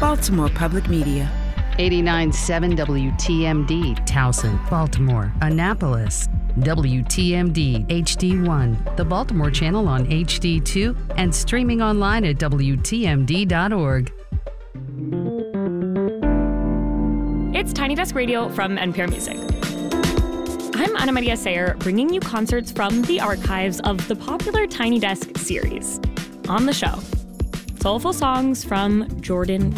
Baltimore Public Media. 89.7 WTMD, Towson, Baltimore, Annapolis. WTMD HD1, the Baltimore channel on HD2, and streaming online at WTMD.org. It's Tiny Desk Radio from NPR Music. I'm Ana Maria Sayer, bringing you concerts from the archives of the popular Tiny Desk series. On the show, soulful songs from Jordan